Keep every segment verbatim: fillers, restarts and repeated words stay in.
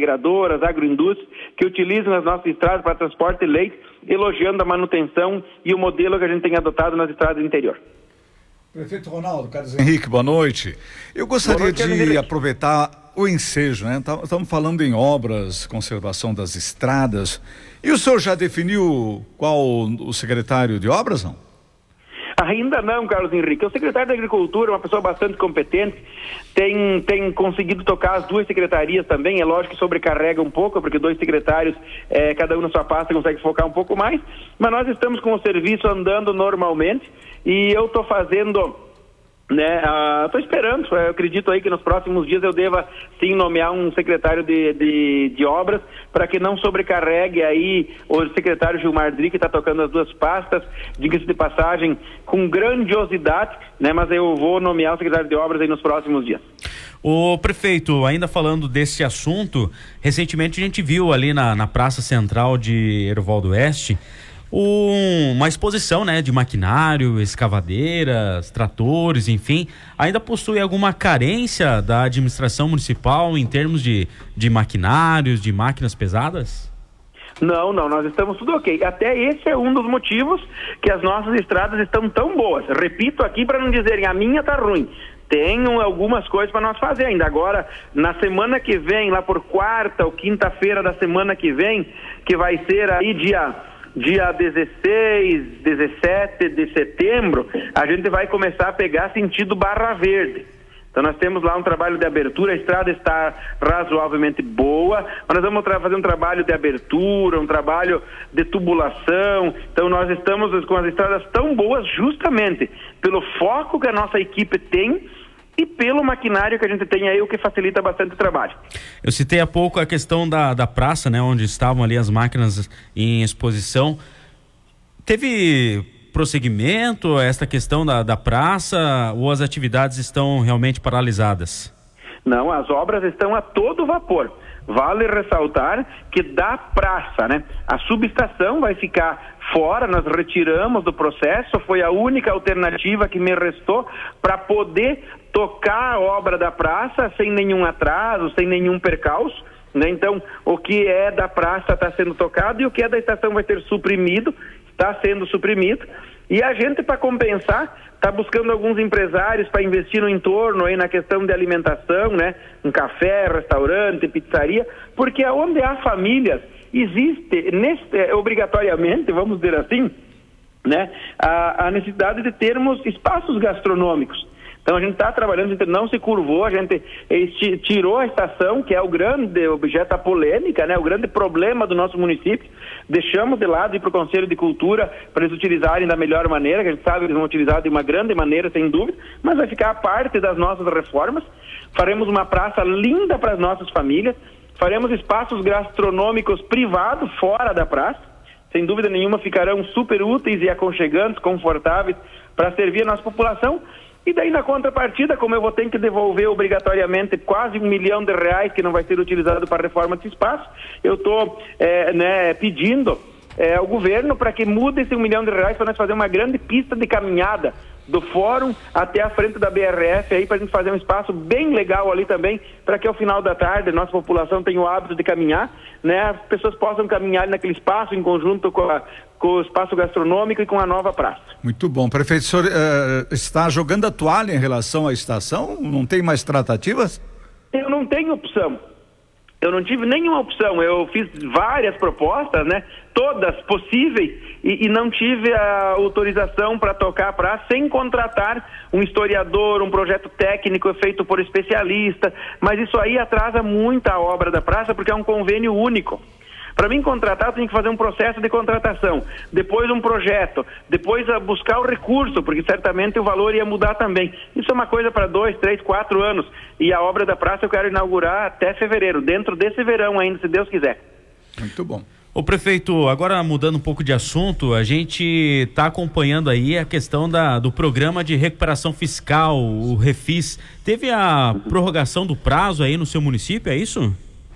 integradoras, agroindústrias, que utilizam as nossas estradas para transporte de leite, elogiando a manutenção e o modelo que a gente tem adotado nas estradas do interior. Prefeito Ronaldo, Carlos Henrique, boa noite. Eu gostaria noite, de aproveitar o ensejo, né? Estamos falando em obras, conservação das estradas. E o senhor já definiu qual o secretário de obras, não? Ainda não, Carlos Henrique. O secretário da Agricultura é uma pessoa bastante competente, tem, tem conseguido tocar as duas secretarias também. É lógico que sobrecarrega um pouco, porque dois secretários, é, cada um na sua pasta, consegue focar um pouco mais, mas nós estamos com o serviço andando normalmente e eu estou fazendo... Né, estou uh, esperando, eu acredito aí que nos próximos dias eu deva sim nomear um secretário de, de, de obras para que não sobrecarregue aí o secretário Gilmar Dri, que está tocando as duas pastas, diga-se de passagem, com grandiosidade, né, mas eu vou nomear o secretário de obras aí nos próximos dias. O prefeito, ainda falando desse assunto, recentemente a gente viu ali na, na Praça Central de Erval do Oeste Um, uma exposição, né, de maquinário, escavadeiras, tratores, enfim. Ainda possui alguma carência da administração municipal em termos de, de maquinários, de máquinas pesadas? Não, não, nós estamos tudo ok. Até esse é um dos motivos que as nossas estradas estão tão boas. Repito aqui para não dizerem, a minha tá ruim. Tem algumas coisas para nós fazer ainda. Agora, na semana que vem, lá por quarta ou quinta-feira da semana que vem, que vai ser aí dia... dia dezesseis, dezessete de setembro, a gente vai começar a pegar sentido Barra Verde. Então nós temos lá um trabalho de abertura, a estrada está razoavelmente boa, mas nós vamos fazer um trabalho de abertura, um trabalho de tubulação. Então nós estamos com as estradas tão boas justamente pelo foco que a nossa equipe tem e pelo maquinário que a gente tem aí, o que facilita bastante o trabalho. Eu citei há pouco a questão da, da praça, né, onde estavam ali as máquinas em exposição. Teve prosseguimento esta questão da, da praça ou as atividades estão realmente paralisadas? Não, as obras estão a todo vapor. Vale ressaltar que da praça, né, a subestação vai ficar fora, nós retiramos do processo, foi a única alternativa que me restou para poder tocar a obra da praça sem nenhum atraso, sem nenhum percalço, né? Então, o que é da praça está sendo tocado e o que é da estação vai ser suprimido, está sendo suprimido, e a gente, para compensar, está buscando alguns empresários para investir no entorno, aí na questão de alimentação, né? Um café, restaurante, pizzaria, porque onde há famílias, existe, nesse, obrigatoriamente, vamos dizer assim, né? a, a necessidade de termos espaços gastronômicos. Então a gente está trabalhando, a gente não se curvou, a gente tirou a estação, que é o grande objeto da polêmica, né? O grande problema do nosso município, deixamos de lado e para o Conselho de Cultura para eles utilizarem da melhor maneira, que a gente sabe que eles vão utilizar de uma grande maneira, sem dúvida, mas vai ficar a parte das nossas reformas. Faremos uma praça linda para as nossas famílias, faremos espaços gastronômicos privados fora da praça, sem dúvida nenhuma ficarão super úteis e aconchegantes, confortáveis para servir a nossa população. E daí, na contrapartida, como eu vou ter que devolver obrigatoriamente quase um milhão de reais que não vai ser utilizado para a reforma desse espaço, eu estou é, né, pedindo é, ao governo para que mude esse um milhão de reais para nós fazer uma grande pista de caminhada do fórum até a frente da B R F, aí para a gente fazer um espaço bem legal ali também, para que ao final da tarde nossa população tenha o hábito de caminhar, né? As pessoas possam caminhar naquele espaço em conjunto com, a, com o espaço gastronômico e com a nova praça. Muito bom. Prefeito, o senhor uh, está jogando a toalha em relação à estação? Não tem mais tratativas? Eu não tenho opção. Eu não tive nenhuma opção, eu fiz várias propostas, né? Todas possíveis, e, e não tive a autorização para tocar a praça sem contratar um historiador, um projeto técnico feito por especialista, mas isso aí atrasa muito a obra da praça porque é um convênio único. Para mim contratar, eu tenho que fazer um processo de contratação, depois um projeto, depois buscar o recurso, porque certamente o valor ia mudar também. Isso é uma coisa para dois, três, quatro anos. E a obra da praça eu quero inaugurar até fevereiro, dentro desse verão ainda, se Deus quiser. Muito bom. Ô prefeito, agora mudando um pouco de assunto, a gente está acompanhando aí a questão da, do programa de recuperação fiscal, o Refis. Teve a prorrogação do prazo aí no seu município, é isso?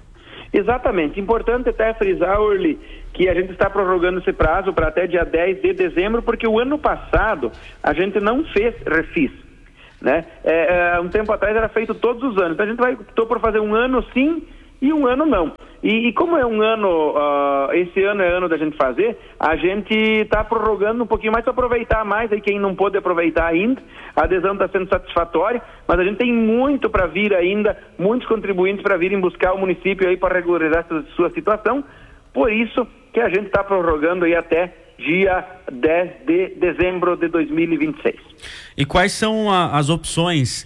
Exatamente. Importante até frisar, Orly, que a gente está prorrogando esse prazo para até dia dez de dezembro, porque o ano passado a gente não fez refis, né? É, é, um tempo atrás era feito todos os anos. Então a gente vai, estou por fazer um ano sim e um ano não. E, e como é um ano, uh, esse ano é ano da gente fazer, a gente está prorrogando um pouquinho mais para aproveitar mais, aí quem não pôde aproveitar ainda, a adesão está sendo satisfatória, mas a gente tem muito para vir ainda, muitos contribuintes para virem buscar o município aí para regularizar a sua situação, por isso que a gente está prorrogando aí até dia dez de dezembro de dois mil e vinte e seis. E quais são a, as opções?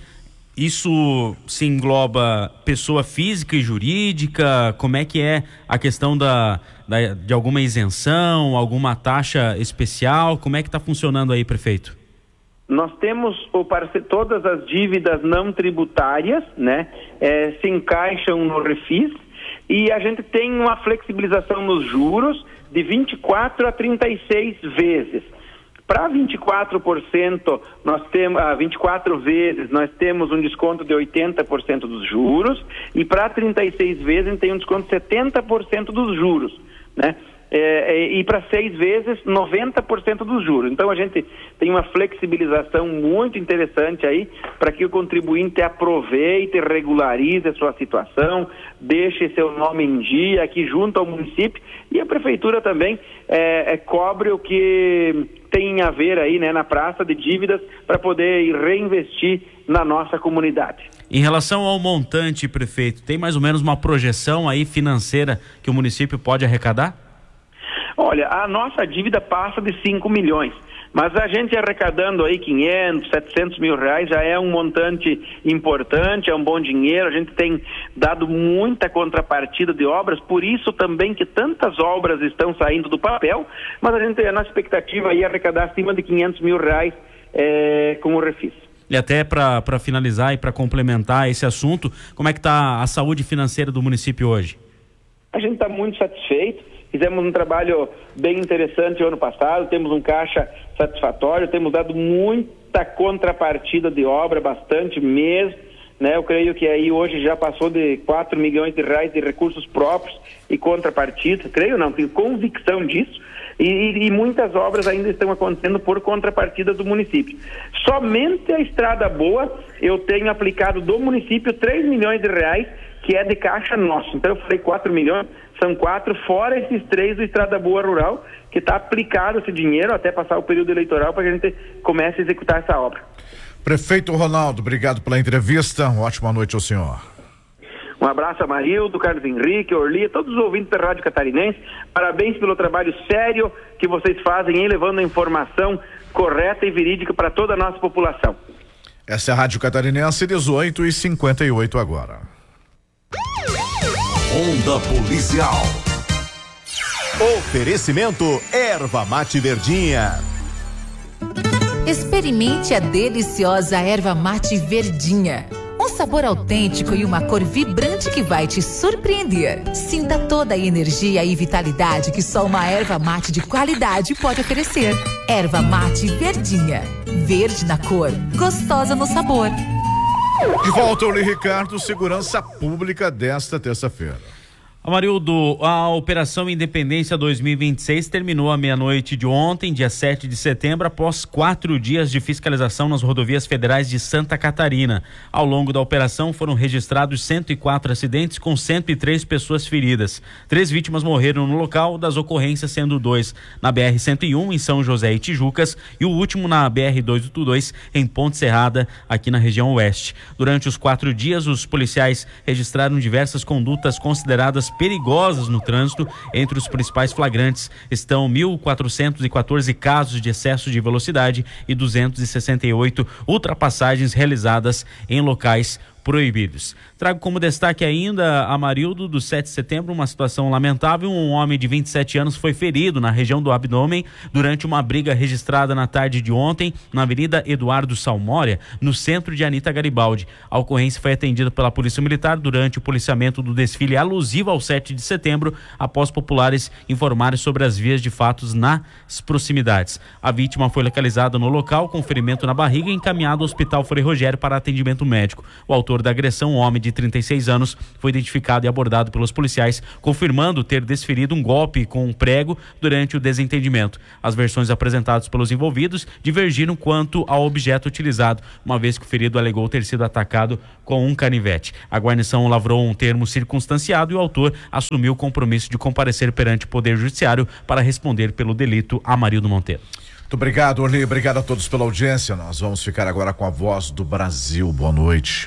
Isso se engloba pessoa física e jurídica? Como é que é a questão da, da, de alguma isenção, alguma taxa especial? Como é que está funcionando aí, prefeito? Nós temos o parce... todas as dívidas não tributárias, né, é, se encaixam no Refis, e a gente tem uma flexibilização nos juros de vinte e quatro a trinta e seis vezes. Para vinte e quatro por cento, nós temos, ah, vinte e quatro vezes, nós temos um desconto de oitenta por cento dos juros, e para trinta e seis vezes, a gente tem um desconto de setenta por cento dos juros, né? É, e para seis vezes, noventa por cento dos juros. Então, a gente tem uma flexibilização muito interessante aí para que o contribuinte aproveite, regularize a sua situação, deixe seu nome em dia aqui junto ao município, e a prefeitura também é, é, cobre o que tem a ver aí, né, na praça de dívidas para poder reinvestir na nossa comunidade. Em relação ao montante, prefeito, tem mais ou menos uma projeção aí financeira que o município pode arrecadar? Olha, a nossa dívida passa de cinco milhões, mas a gente arrecadando aí quinhentos, setecentos mil reais já é um montante importante, é um bom dinheiro. A gente tem dado muita contrapartida de obras, por isso também que tantas obras estão saindo do papel, mas a gente, a nossa expectativa aí é arrecadar acima de quinhentos mil reais é, com o Refis. E até para finalizar e para complementar esse assunto, como é que está a saúde financeira do município hoje? A gente está muito satisfeito. Fizemos um trabalho bem interessante ano passado, temos um caixa satisfatório, temos dado muita contrapartida de obra, bastante mesmo, né? Eu creio que aí hoje já passou de quatro milhões de reais de recursos próprios e contrapartida, creio não, tenho convicção disso, e, e muitas obras ainda estão acontecendo por contrapartida do município. Somente a Estrada Boa eu tenho aplicado do município três milhões de reais, que é de caixa nosso. Então eu falei quatro milhões, são quatro, fora esses três do Estrada Boa Rural, que está aplicado esse dinheiro até passar o período eleitoral para que a gente comece a executar essa obra. Prefeito Ronaldo, obrigado pela entrevista, uma ótima noite ao senhor. Um abraço a Marildo, Carlos Henrique, Orli, todos os ouvintes da Rádio Catarinense, parabéns pelo trabalho sério que vocês fazem em levando a informação correta e verídica para toda a nossa população. Essa é a Rádio Catarinense, dezoito e cinquenta e oito agora. Onda Policial. Oferecimento Erva Mate Verdinha. Experimente a deliciosa Erva Mate Verdinha. Um sabor autêntico e uma cor vibrante que vai te surpreender. Sinta toda a energia e vitalidade que só uma erva mate de qualidade pode oferecer. Erva Mate Verdinha. Verde na cor, gostosa no sabor. De volta ao Lee Ricardo, segurança pública desta terça-feira. Amarildo, a Operação Independência dois mil e vinte e seis terminou à meia-noite de ontem, dia sete de setembro, após quatro dias de fiscalização nas rodovias federais de Santa Catarina. Ao longo da operação foram registrados cento e quatro acidentes com cento e três pessoas feridas. Três vítimas morreram no local das ocorrências, sendo dois na B R cento e um em São José e Tijucas e o último na B R duzentos e oitenta e dois em Ponte Serrada, aqui na região oeste. Durante os quatro dias, os policiais registraram diversas condutas consideradas perigosas no trânsito. Entre os principais flagrantes estão mil quatrocentos e quatorze casos de excesso de velocidade e duzentos e sessenta e oito ultrapassagens realizadas em locais proibidos. Trago como destaque ainda, Amarildo, do sete de setembro, uma situação lamentável. Um homem de vinte e sete anos foi ferido na região do abdômen durante uma briga registrada na tarde de ontem na Avenida Eduardo Salmória, no centro de Anita Garibaldi. A ocorrência foi atendida pela Polícia Militar durante o policiamento do desfile alusivo ao sete de setembro, após populares informarem sobre as vias de fatos nas proximidades. A vítima foi localizada no local com ferimento na barriga e encaminhada ao Hospital Frei Rogério para atendimento médico. O autor autor da agressão, um homem de trinta e seis anos, foi identificado e abordado pelos policiais, confirmando ter desferido um golpe com um prego durante o desentendimento. As versões apresentadas pelos envolvidos divergiram quanto ao objeto utilizado, uma vez que o ferido alegou ter sido atacado com um canivete. A guarnição lavrou um termo circunstanciado e o autor assumiu o compromisso de comparecer perante o Poder Judiciário para responder pelo delito. Amarildo Monteiro. Muito obrigado, Orly. Obrigado a todos pela audiência. Nós vamos ficar agora com a Voz do Brasil. Boa noite.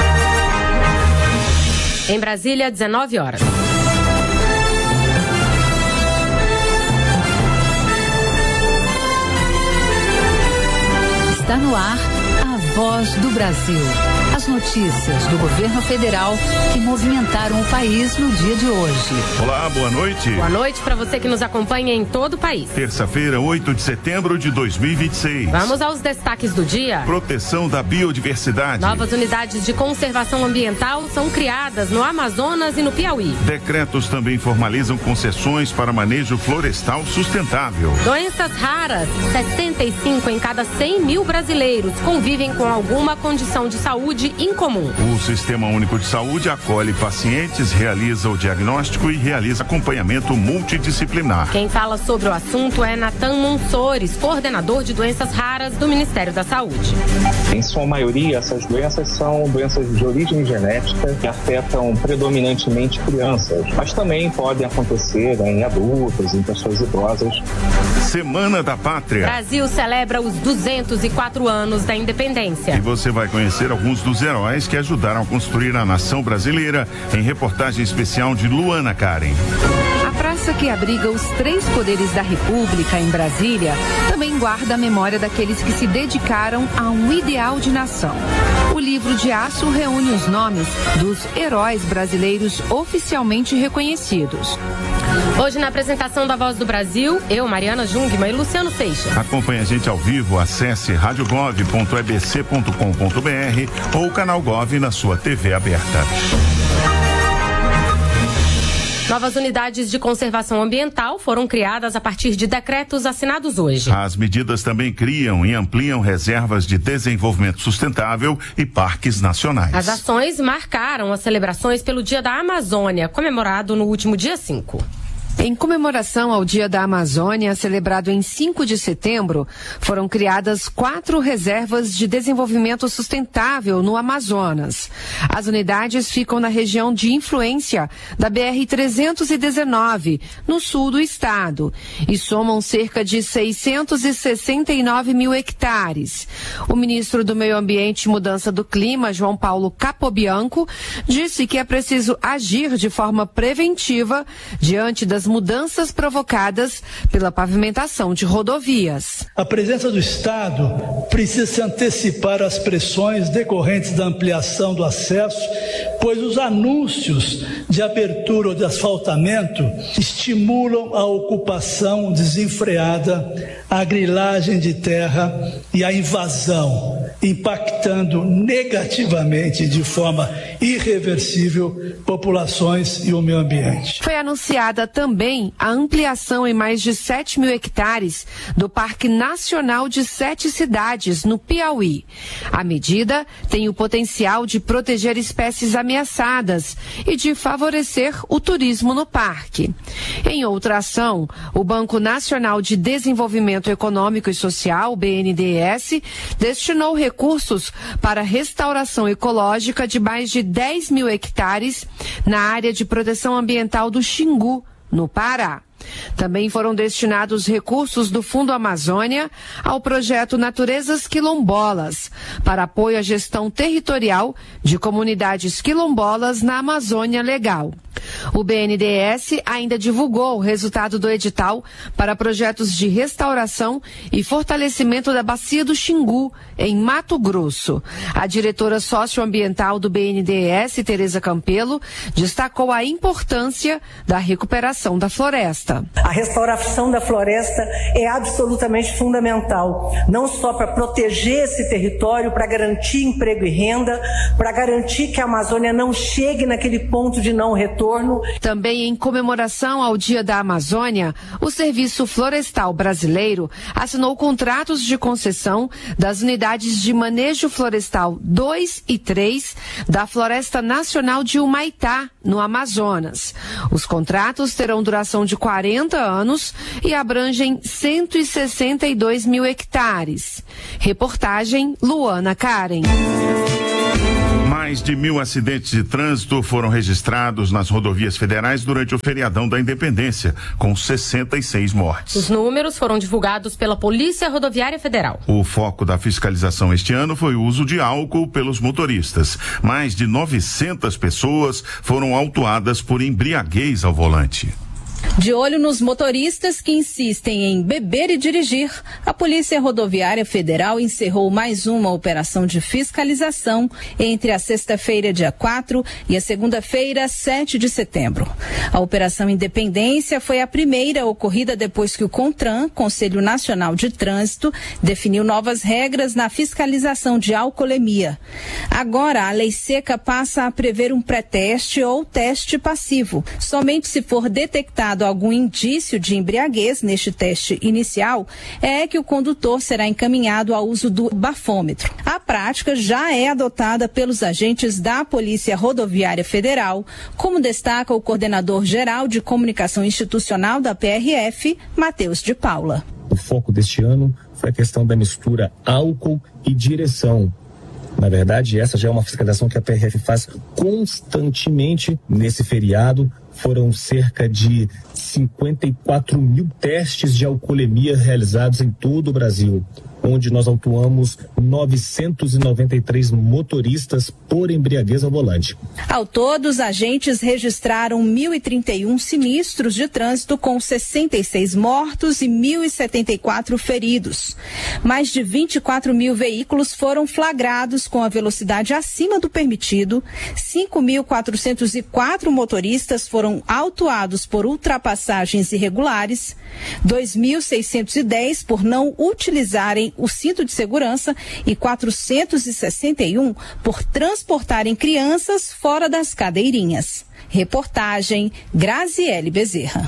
Em Brasília, dezenove horas. Está no ar a Voz do Brasil. As notícias do governo federal que movimentaram o país no dia de hoje. Olá, boa noite. Boa noite para você que nos acompanha em todo o país. Terça-feira, oito de setembro de dois mil e vinte e seis. Vamos aos destaques do dia. Proteção da biodiversidade. Novas unidades de conservação ambiental são criadas no Amazonas e no Piauí. Decretos também formalizam concessões para manejo florestal sustentável. Doenças raras. sessenta e cinco em cada cem mil brasileiros convivem com alguma condição de saúde incomum. O Sistema Único de Saúde acolhe pacientes, realiza o diagnóstico e realiza acompanhamento multidisciplinar. Quem fala sobre o assunto é Natan Monsores, coordenador de doenças raras do Ministério da Saúde. Em sua maioria, essas doenças são doenças de origem genética que afetam predominantemente crianças, mas também podem acontecer em adultos, em pessoas idosas. Semana da Pátria. Brasil celebra os duzentos e quatro anos da independência. E você vai conhecer alguns dos heróis que ajudaram a construir a nação brasileira em reportagem especial de Luana Karen. A praça que abriga os três poderes da República em Brasília também guarda a memória daqueles que se dedicaram a um ideal de nação. O livro de aço reúne os nomes dos heróis brasileiros oficialmente reconhecidos. Hoje, na apresentação da Voz do Brasil, eu, Mariana Jungmann e Luciano Seixas. Acompanhe a gente ao vivo, acesse rádio gov ponto e b c ponto com ponto b r ou o canal Gov na sua T V aberta. Novas unidades de conservação ambiental foram criadas a partir de decretos assinados hoje. As medidas também criam e ampliam reservas de desenvolvimento sustentável e parques nacionais. As ações marcaram as celebrações pelo Dia da Amazônia, comemorado no último dia cinco. Em comemoração ao Dia da Amazônia, celebrado em cinco de setembro, foram criadas quatro reservas de desenvolvimento sustentável no Amazonas. As unidades ficam na região de influência da B R trezentos e dezenove, no sul do estado, e somam cerca de seiscentos e sessenta e nove mil hectares. O ministro do Meio Ambiente e Mudança do Clima, João Paulo Capobianco, disse que é preciso agir de forma preventiva diante das mudanças provocadas pela pavimentação de rodovias. A presença do Estado precisa se antecipar às pressões decorrentes da ampliação do acesso, pois os anúncios de abertura ou de asfaltamento estimulam a ocupação desenfreada, a grilagem de terra e a invasão, impactando negativamente de forma irreversível populações e o meio ambiente. Foi anunciada também a ampliação em mais de sete mil hectares do Parque Nacional de Sete Cidades, no Piauí. A medida tem o potencial de proteger espécies ameaçadas e de favorecer o turismo no parque. Em outra ação, o Banco Nacional de Desenvolvimento Econômico e Social, o B N D E S, destinou recursos para a restauração ecológica de mais de dez mil hectares na área de proteção ambiental do Xingu, no Pará. Também foram destinados recursos do Fundo Amazônia ao projeto Naturezas Quilombolas, para apoio à gestão territorial de comunidades quilombolas na Amazônia Legal. O B N D E S ainda divulgou o resultado do edital para projetos de restauração e fortalecimento da Bacia do Xingu, em Mato Grosso. A diretora socioambiental do B N D E S, Tereza Campelo, destacou a importância da recuperação da floresta. floresta. A restauração da floresta é absolutamente fundamental, não só para proteger esse território, para garantir emprego e renda, para garantir que a Amazônia não chegue naquele ponto de não retorno. Também em comemoração ao Dia da Amazônia, o Serviço Florestal Brasileiro assinou contratos de concessão das unidades de manejo florestal dois e três da Floresta Nacional de Humaitá, no Amazonas. Os contratos terão duração de quarenta anos e abrangem cento e sessenta e dois mil hectares. Reportagem Luana Karen. Mais de mil acidentes de trânsito foram registrados nas rodovias federais durante o feriadão da Independência, com sessenta e seis mortes. Os números foram divulgados pela Polícia Rodoviária Federal. O foco da fiscalização este ano foi o uso de álcool pelos motoristas. Mais de novecentas pessoas foram autuadas por embriaguez ao volante. De olho nos motoristas que insistem em beber e dirigir, a Polícia Rodoviária Federal encerrou mais uma operação de fiscalização entre a sexta-feira, dia quatro, e a segunda-feira, sete de setembro. A Operação Independência foi a primeira ocorrida depois que o CONTRAN, Conselho Nacional de Trânsito, definiu novas regras na fiscalização de alcoolemia. Agora, a lei seca passa a prever um pré-teste ou teste passivo. Somente se for detectado algum indício de embriaguez neste teste inicial, é que o condutor será encaminhado ao uso do bafômetro. A prática já é adotada pelos agentes da Polícia Rodoviária Federal, como destaca o coordenador geral de comunicação institucional da P R F, Matheus de Paula. O foco deste ano foi a questão da mistura álcool e direção. Na verdade, essa já é uma fiscalização que a P R F faz constantemente nesse feriado. Foram cerca de cinquenta e quatro mil testes de alcoolemia realizados em todo o Brasil, onde nós autuamos novecentos e noventa e três motoristas por embriaguez ao volante. Ao todo, os agentes registraram mil e trinta e um sinistros de trânsito, com sessenta e seis mortos e mil e setenta e quatro feridos. Mais de vinte e quatro mil veículos foram flagrados com a velocidade acima do permitido, cinco mil quatrocentos e quatro motoristas foram autuados por ultrapassagens irregulares, dois mil seiscentos e dez por não utilizarem o cinto de segurança e quatrocentos e sessenta e um por transportarem crianças fora das cadeirinhas. Reportagem Graziele Bezerra.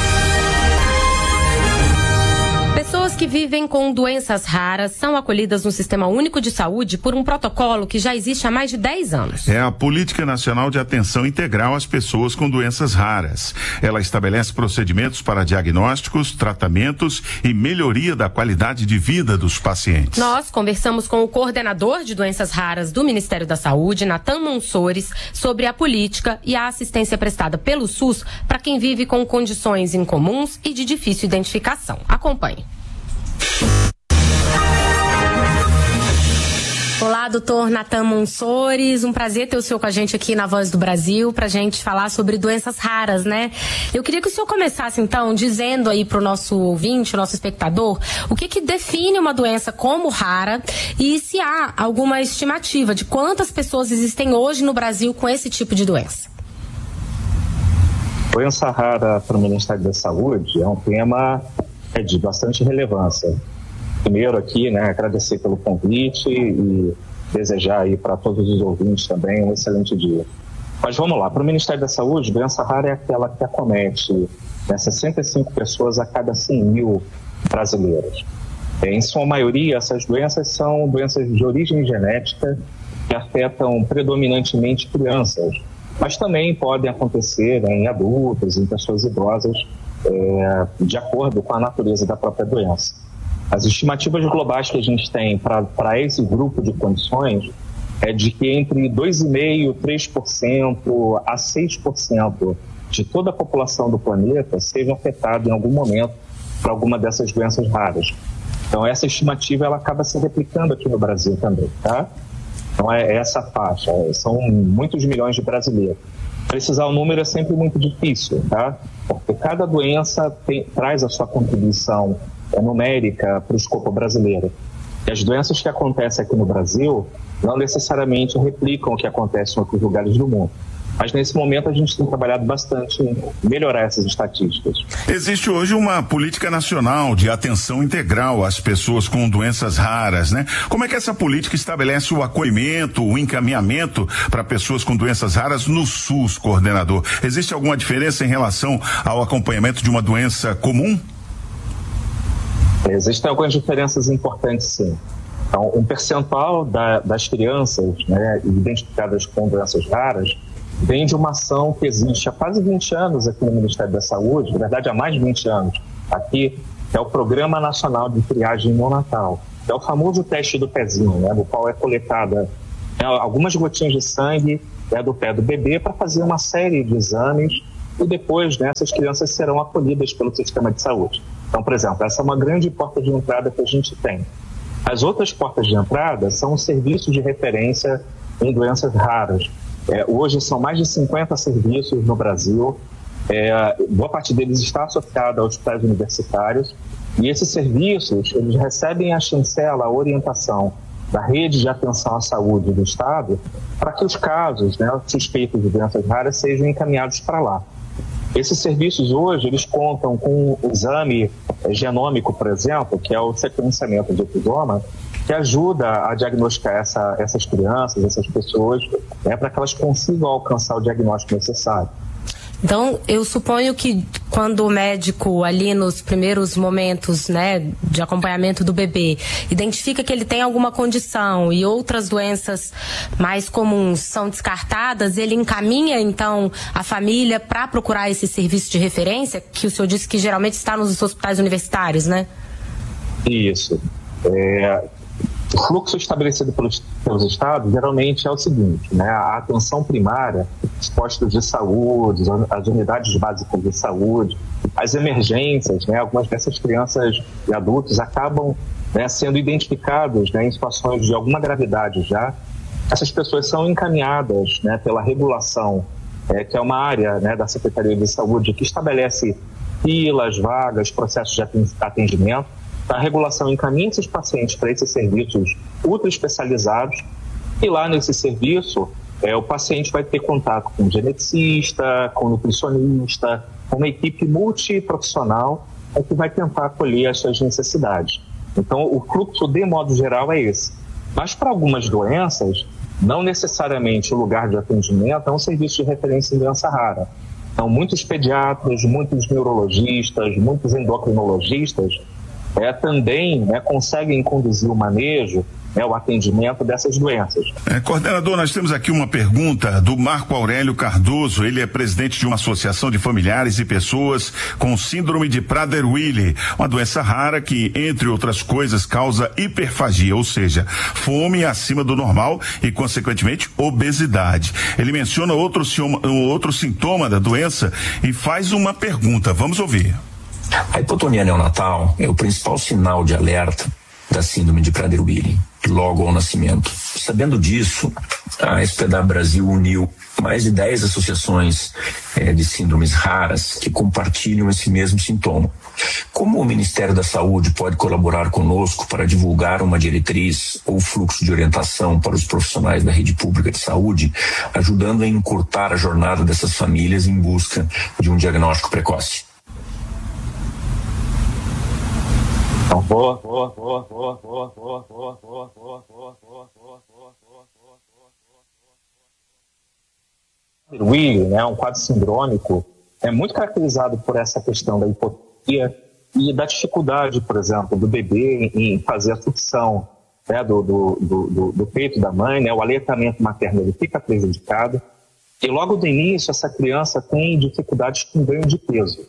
Pessoas que vivem com doenças raras são acolhidas no Sistema Único de Saúde por um protocolo que já existe há mais de dez anos. É a Política Nacional de Atenção Integral às Pessoas com Doenças Raras. Ela estabelece procedimentos para diagnósticos, tratamentos e melhoria da qualidade de vida dos pacientes. Nós conversamos com o coordenador de doenças raras do Ministério da Saúde, Natan Monsores, sobre a política e a assistência prestada pelo SUS para quem vive com condições incomuns e de difícil identificação. Acompanhe. Olá, doutor Natan Monsores, um prazer ter o senhor com a gente aqui na Voz do Brasil pra gente falar sobre doenças raras, né? Eu queria que o senhor começasse então dizendo aí pro nosso ouvinte, nosso espectador, o que que define uma doença como rara e se há alguma estimativa de quantas pessoas existem hoje no Brasil com esse tipo de doença. Doença rara para o Ministério da Saúde é um tema é de bastante relevância. Primeiro aqui, né, agradecer pelo convite e desejar aí para todos os ouvintes também um excelente dia. Mas vamos lá, para o Ministério da Saúde, doença rara é aquela que acomete, né, sessenta e cinco pessoas a cada cem mil brasileiros. Em sua maioria, essas doenças são doenças de origem genética que afetam predominantemente crianças, mas também podem acontecer em adultos, em pessoas idosas, É, de acordo com a natureza da própria doença. As estimativas globais que a gente tem para esse grupo de condições é de que entre dois vírgula cinco por cento, três por cento a seis por cento de toda a população do planeta seja afetada em algum momento por alguma dessas doenças raras. Então essa estimativa ela acaba se replicando aqui no Brasil também, tá? Então é essa faixa, são muitos milhões de brasileiros. Precisar o número é sempre muito difícil, tá? Porque cada doença tem, traz a sua contribuição é, numérica para o escopo brasileiro. E as doenças que acontecem aqui no Brasil não necessariamente replicam o que acontece em outros lugares do mundo. Mas nesse momento a gente tem trabalhado bastante em melhorar essas estatísticas. Existe hoje uma política nacional de atenção integral às pessoas com doenças raras, né? Como é que essa política estabelece o acolhimento, o encaminhamento para pessoas com doenças raras no SUS, coordenador? Existe alguma diferença em relação ao acompanhamento de uma doença comum? Existem algumas diferenças importantes, sim. Então, um percentual da, das crianças, né, identificadas com doenças raras vem de uma ação que existe há quase vinte anos aqui no Ministério da Saúde, na verdade há mais de vinte anos aqui, que é o Programa Nacional de Triagem Neonatal, que é o famoso teste do pezinho, né, no qual é coletada, né, algumas gotinhas de sangue, né, do pé do bebê para fazer uma série de exames e depois, né, essas crianças serão acolhidas pelo sistema de saúde. Então, por exemplo, essa é uma grande porta de entrada que a gente tem. As outras portas de entrada são os serviços de referência em doenças raras. É, hoje são mais de cinquenta serviços no Brasil, é, boa parte deles está associada aos hospitais universitários, e esses serviços eles recebem a chancela, a orientação da rede de atenção à saúde do Estado para que os casos, né, suspeitos de doenças raras sejam encaminhados para lá. Esses serviços hoje eles contam com o exame genômico, por exemplo, que é o sequenciamento de episoma, que ajuda a diagnosticar essa, essas crianças, essas pessoas, né, para que elas consigam alcançar o diagnóstico necessário. Então, eu suponho que quando o médico ali nos primeiros momentos, né, de acompanhamento do bebê, identifica que ele tem alguma condição e outras doenças mais comuns são descartadas, ele encaminha então a família para procurar esse serviço de referência, que o senhor disse que geralmente está nos hospitais universitários, né? Isso. É... O fluxo estabelecido pelos, pelos estados geralmente é o seguinte, né? A atenção primária, os postos de saúde, as unidades básicas de saúde, as emergências, né? Algumas dessas crianças e adultos acabam, né, sendo identificados, né, em situações de alguma gravidade já. Essas pessoas são encaminhadas, né, pela regulação, é, que é uma área, né, da Secretaria de Saúde que estabelece filas, vagas, processos de atendimento. A regulação encaminha esses pacientes para esses serviços ultra especializados e lá nesse serviço é, o paciente vai ter contato com um geneticista, com um nutricionista, com uma equipe multiprofissional é, que vai tentar acolher as suas necessidades. Então o fluxo de modo geral é esse. Mas para algumas doenças, não necessariamente o lugar de atendimento é um serviço de referência em doença rara. Então muitos pediatras, muitos neurologistas, muitos endocrinologistas É, também, né, conseguem conduzir o manejo, né, o atendimento dessas doenças. É, coordenador, nós temos aqui uma pergunta do Marco Aurélio Cardoso. Ele é presidente de uma associação de familiares e pessoas com síndrome de Prader-Willi, uma doença rara que, entre outras coisas, causa hiperfagia, ou seja, fome acima do normal e, consequentemente, obesidade. Ele menciona outro, outro sintoma da doença e faz uma pergunta. Vamos ouvir. A hipotonia neonatal é o principal sinal de alerta da síndrome de Prader-Willi, logo ao nascimento. Sabendo disso, a S P W Brasil uniu mais de dez associações eh, de síndromes raras que compartilham esse mesmo sintoma. Como o Ministério da Saúde pode colaborar conosco para divulgar uma diretriz ou fluxo de orientação para os profissionais da rede pública de saúde, ajudando a encurtar a jornada dessas famílias em busca de um diagnóstico precoce? Boa, boa, boa, boa, boa, boa, boa, boa, boa, boa, boa. Willi, né, um quadro sindrômico, é muito caracterizado por essa questão da hipotonia e da dificuldade, por exemplo, do bebê em fazer a sucção, né, do, do, do, do peito da mãe, né, o aleitamento materno ele fica prejudicado e logo do início essa criança tem dificuldades com ganho de peso.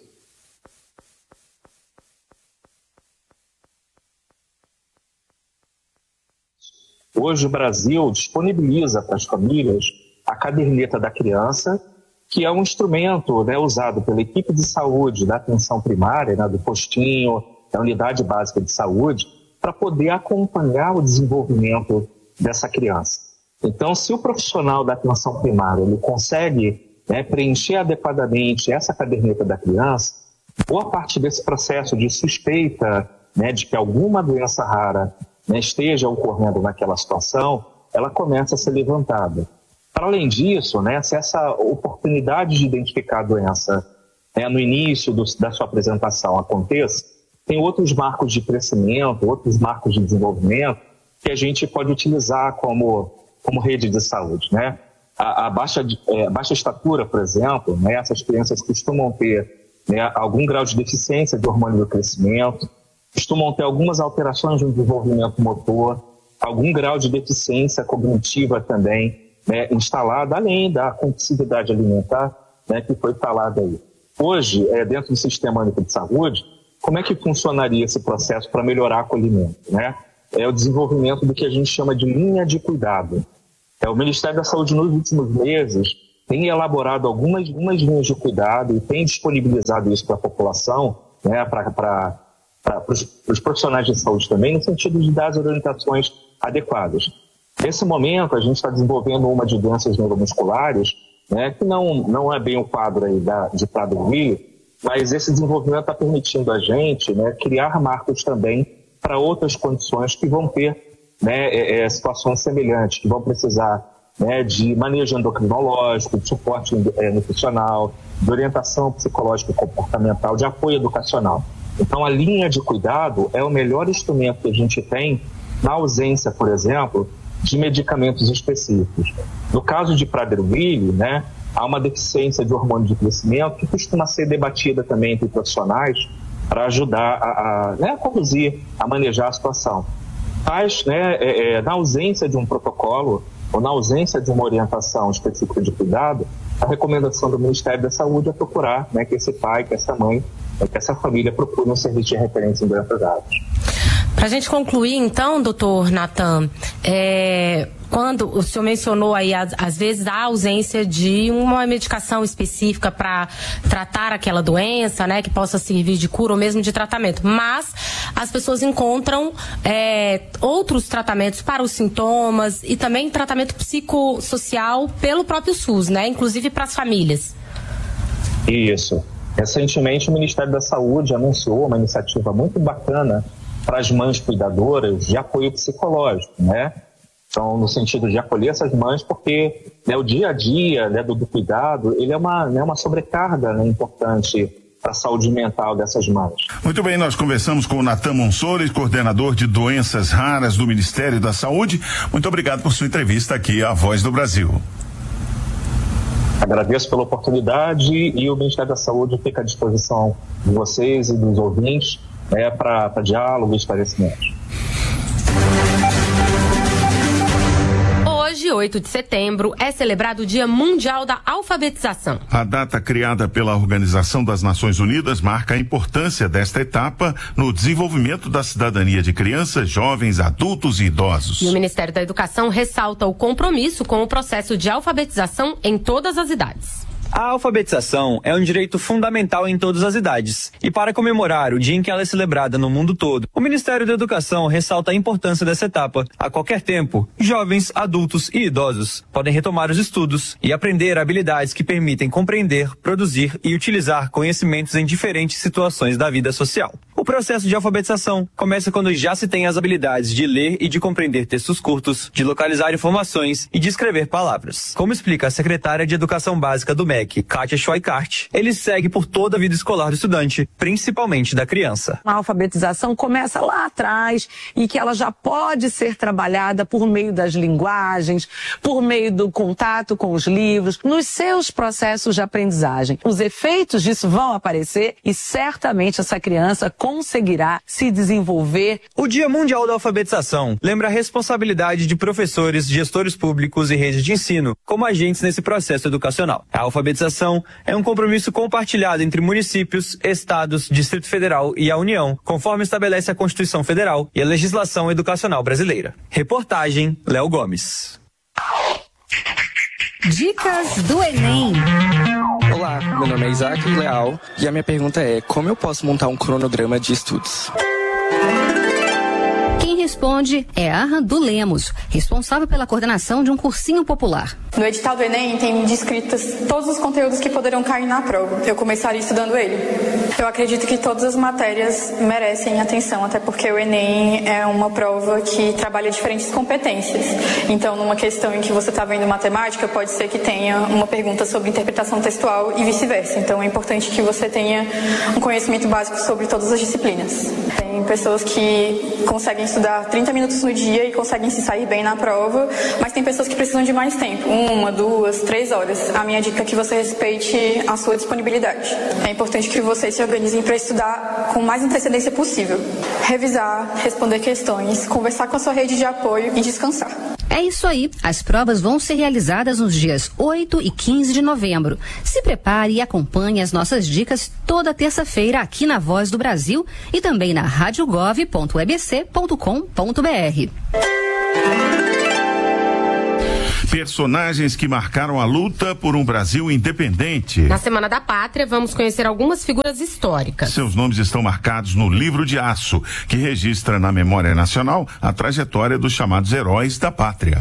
Hoje o Brasil disponibiliza para as famílias a caderneta da criança, que é um instrumento, né, usado pela equipe de saúde da atenção primária, né, do postinho, da unidade básica de saúde, para poder acompanhar o desenvolvimento dessa criança. Então, se o profissional da atenção primária ele consegue, né, preencher adequadamente essa caderneta da criança, boa parte desse processo de suspeita, né, de que alguma doença rara, né, esteja ocorrendo naquela situação, ela começa a ser levantada. Para além disso, né, se essa oportunidade de identificar a doença, né, no início do, da sua apresentação aconteça, tem outros marcos de crescimento, outros marcos de desenvolvimento que a gente pode utilizar como, como rede de saúde, né? A, a baixa, é, baixa estatura, por exemplo, né, essas crianças costumam ter, né, algum grau de deficiência de hormônio do crescimento, costumam ter algumas alterações no desenvolvimento motor, algum grau de deficiência cognitiva também, né, instalada, além da compulsividade alimentar, né, que foi falada aí. Hoje, é, dentro do Sistema Único de Saúde, como é que funcionaria esse processo para melhorar o acolhimento, né? É o desenvolvimento do que a gente chama de linha de cuidado. É, o Ministério da Saúde, nos últimos meses, tem elaborado algumas, algumas linhas de cuidado e tem disponibilizado isso para a população, né, para os profissionais de saúde também, no sentido de dar as orientações adequadas. Nesse momento, a gente está desenvolvendo uma de doenças neuromusculares, né, que não, não é bem o quadro aí da, de Prader-Willi, mas esse desenvolvimento está permitindo a gente, né, criar marcos também para outras condições que vão ter, né, é, é, situações semelhantes, que vão precisar, né, de manejo endocrinológico, de suporte é, nutricional, de orientação psicológica e comportamental, de apoio educacional. Então, a linha de cuidado é o melhor instrumento que a gente tem na ausência, por exemplo, de medicamentos específicos. No caso de Prader-Willi, né, há uma deficiência de hormônio de crescimento que costuma ser debatida também entre profissionais para ajudar a, a, né, a conduzir, a manejar a situação. Mas, né, é, é, na ausência de um protocolo ou na ausência de uma orientação específica de cuidado, a recomendação do Ministério da Saúde é procurar, né, que esse pai, que essa mãe, que essa família procure um serviço de referência em doenças raras. Para a gente concluir, então, doutor Natan, é, quando o senhor mencionou aí, às, às vezes, a ausência de uma medicação específica para tratar aquela doença, né, que possa servir de cura ou mesmo de tratamento, mas as pessoas encontram é, outros tratamentos para os sintomas e também tratamento psicossocial pelo próprio SUS, né, inclusive para as famílias. Isso. Recentemente, o Ministério da Saúde anunciou uma iniciativa muito bacana para as mães cuidadoras de apoio psicológico, né? Então, no sentido de acolher essas mães, porque, né, o dia a dia, né, do, do cuidado, ele é uma, né, uma sobrecarga, né, importante para a saúde mental dessas mães. Muito bem, nós conversamos com o Natan Monsores, coordenador de doenças raras do Ministério da Saúde. Muito obrigado por sua entrevista aqui à Voz do Brasil. Agradeço pela oportunidade e o Ministério da Saúde fica à disposição de vocês e dos ouvintes, né, para diálogo e esclarecimento. Hoje, oito de setembro, é celebrado o Dia Mundial da Alfabetização. A data criada pela Organização das Nações Unidas marca a importância desta etapa no desenvolvimento da cidadania de crianças, jovens, adultos e idosos. E o Ministério da Educação ressalta o compromisso com o processo de alfabetização em todas as idades. A alfabetização é um direito fundamental em todas as idades. E para comemorar o dia em que ela é celebrada no mundo todo, o Ministério da Educação ressalta a importância dessa etapa. A qualquer tempo, jovens, adultos e idosos podem retomar os estudos e aprender habilidades que permitem compreender, produzir e utilizar conhecimentos em diferentes situações da vida social. O processo de alfabetização começa quando já se tem as habilidades de ler e de compreender textos curtos, de localizar informações e de escrever palavras. Como explica a secretária de Educação Básica do M E C, Kátia Schweikart, ele segue por toda a vida escolar do estudante, principalmente da criança. A alfabetização começa lá atrás e que ela já pode ser trabalhada por meio das linguagens, por meio do contato com os livros, nos seus processos de aprendizagem. Os efeitos disso vão aparecer e certamente essa criança conseguirá se desenvolver. O Dia Mundial da Alfabetização lembra a responsabilidade de professores, gestores públicos e redes de ensino como agentes nesse processo educacional. A alfabetização é um compromisso compartilhado entre municípios, estados, Distrito Federal e a União, conforme estabelece a Constituição Federal e a legislação educacional brasileira. Reportagem Léo Gomes. Dicas do Enem. Olá, meu nome é Isaac Leal e a minha pergunta é: como eu posso montar um cronograma de estudos? Quem responde é a Randu Lemos, responsável pela coordenação de um cursinho popular. No edital do Enem tem descritos todos os conteúdos que poderão cair na prova. Eu começaria estudando ele. Eu acredito que todas as matérias merecem atenção, até porque o Enem é uma prova que trabalha diferentes competências. Então, numa questão em que você está vendo matemática, pode ser que tenha uma pergunta sobre interpretação textual e vice-versa. Então, é importante que você tenha um conhecimento básico sobre todas as disciplinas. Tem pessoas que conseguem estudar trinta minutos no dia e conseguem se sair bem na prova, mas tem pessoas que precisam de mais tempo, uma, duas, três horas. A minha dica é que você respeite a sua disponibilidade. É importante que vocês se organizem para estudar com mais antecedência possível. Revisar, responder questões, conversar com a sua rede de apoio e descansar. É isso aí. As provas vão ser realizadas nos dias oito e quinze de novembro. Se prepare e acompanhe as nossas dicas toda terça-feira aqui na Voz do Brasil e também na rádio gov ponto e b c ponto com ponto b r. Personagens que marcaram a luta por um Brasil independente. Na Semana da Pátria, vamos conhecer algumas figuras históricas. Seus nomes estão marcados no Livro de Aço, que registra na memória nacional a trajetória dos chamados heróis da pátria.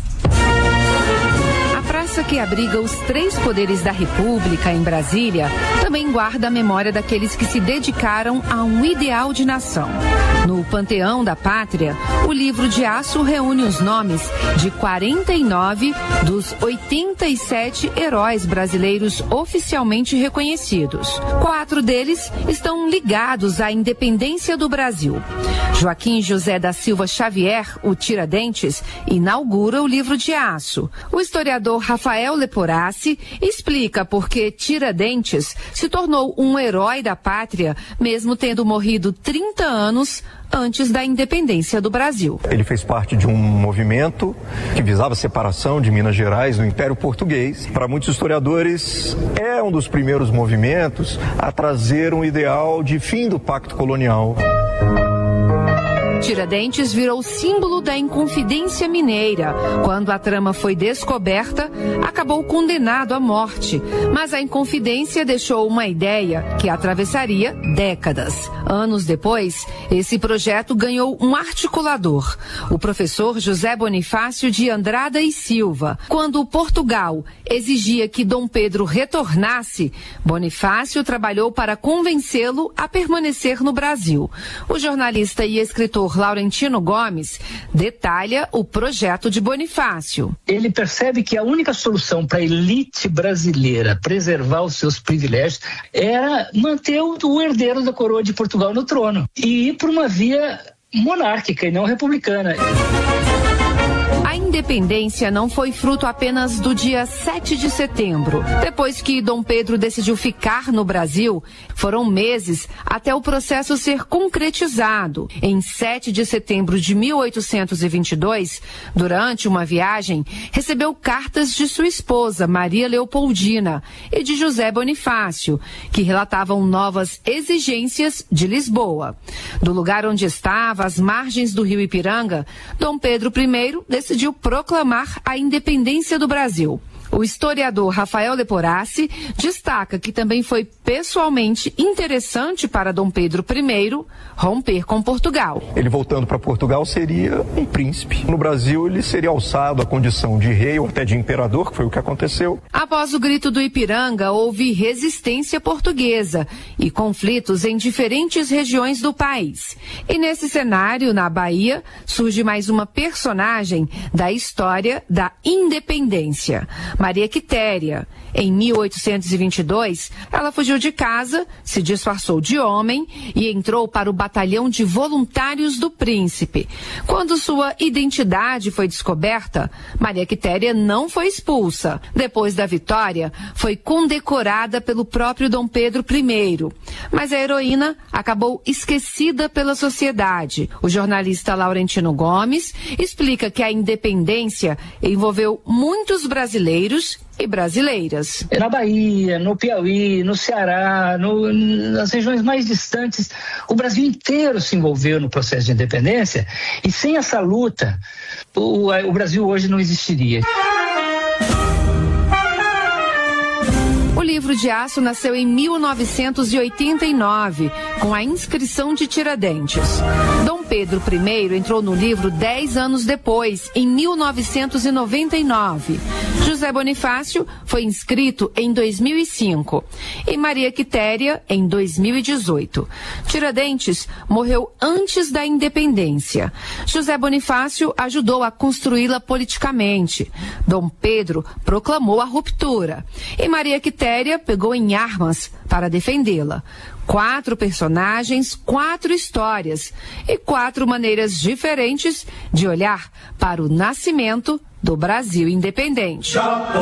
A praça que abriga os três poderes da República em Brasília também guarda a memória daqueles que se dedicaram a um ideal de nação. No Panteão da Pátria, o Livro de Aço reúne os nomes de quarenta e nove dos oitenta e sete heróis brasileiros oficialmente reconhecidos. Quatro deles estão ligados à independência do Brasil. Joaquim José da Silva Xavier, o Tiradentes, inaugura o Livro de Aço. O historiador Rafael Leporassi explica por que Tiradentes se tornou um herói da pátria, mesmo tendo morrido trinta anos antes da independência do Brasil. Ele fez parte de um movimento que visava a separação de Minas Gerais do Império Português. Para muitos historiadores, é um dos primeiros movimentos a trazer um ideal de fim do pacto colonial. Tiradentes virou símbolo da Inconfidência Mineira. Quando a trama foi descoberta, acabou condenado à morte. Mas a Inconfidência deixou uma ideia que atravessaria décadas. Anos depois, esse projeto ganhou um articulador, o professor José Bonifácio de Andrada e Silva. Quando Portugal exigia que Dom Pedro retornasse, Bonifácio trabalhou para convencê-lo a permanecer no Brasil. O jornalista e escritor Laurentino Gomes detalha o projeto de Bonifácio. Ele percebe que a única solução para a elite brasileira preservar os seus privilégios era manter o herdeiro da coroa de Portugal no trono e ir por uma via monárquica e não republicana. A independência não foi fruto apenas do dia sete de setembro. Depois que Dom Pedro decidiu ficar no Brasil, foram meses até o processo ser concretizado. Em sete de setembro de mil oitocentos e vinte e dois, durante uma viagem, recebeu cartas de sua esposa, Maria Leopoldina, e de José Bonifácio, que relatavam novas exigências de Lisboa. Do lugar onde estava, às margens do rio Ipiranga, Dom Pedro I decidiu proclamar a independência do Brasil. O historiador Rafael Leporassi destaca que também foi pessoalmente interessante para Dom Pedro I romper com Portugal. Ele voltando para Portugal seria um príncipe. No Brasil ele seria alçado à condição de rei ou até de imperador, que foi o que aconteceu. Após o grito do Ipiranga, houve resistência portuguesa e conflitos em diferentes regiões do país. E nesse cenário, na Bahia, surge mais uma personagem da história da independência. Maria Quitéria. Em mil oitocentos e vinte e dois, ela fugiu de casa, se disfarçou de homem e entrou para o batalhão de voluntários do príncipe. Quando sua identidade foi descoberta, Maria Quitéria não foi expulsa. Depois da vitória, foi condecorada pelo próprio Dom Pedro I. Mas a heroína acabou esquecida pela sociedade. O jornalista Laurentino Gomes explica que a independência envolveu muitos brasileiros e brasileiras. Na Bahia, no Piauí, no Ceará, no, nas regiões mais distantes, o Brasil inteiro se envolveu no processo de independência e sem essa luta, o, o Brasil hoje não existiria. O livro Pedro de Aço nasceu em mil novecentos e oitenta e nove, com a inscrição de Tiradentes. Dom Pedro I entrou no livro dez anos depois, em mil novecentos e noventa e nove. José Bonifácio foi inscrito em dois mil e cinco e Maria Quitéria em dois mil e dezoito. Tiradentes morreu antes da independência. José Bonifácio ajudou a construí-la politicamente. Dom Pedro proclamou a ruptura e Maria Quitéria pegou em armas para defendê-la. Quatro personagens, quatro histórias e quatro maneiras diferentes de olhar para o nascimento do Brasil independente.